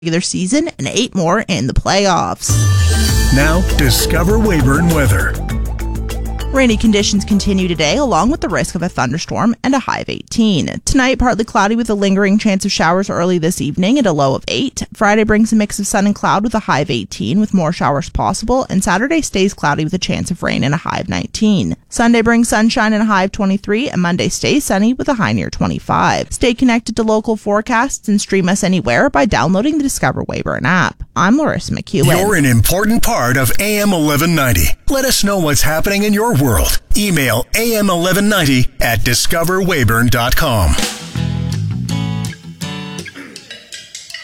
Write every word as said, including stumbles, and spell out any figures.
regular season and eight more in the playoffs. Now, Discover Weyburn weather. Rainy conditions continue today, along with the risk of a thunderstorm and a high of eighteen. Tonight, partly cloudy with a lingering chance of showers early this evening at a low of eight. Friday brings a mix of sun and cloud with a high of eighteen, with more showers possible. And Saturday stays cloudy with a chance of rain and a high of nineteen. Sunday brings sunshine and a high of twenty-three, and Monday stays sunny with a high near twenty-five. Stay connected to local forecasts and stream us anywhere by downloading the Discover Weyburn app. I'm Larissa McEwen. You're an important part of A M eleven ninety. Let us know what's happening in your world. Email A M eleven ninety at discover weyburn dot com.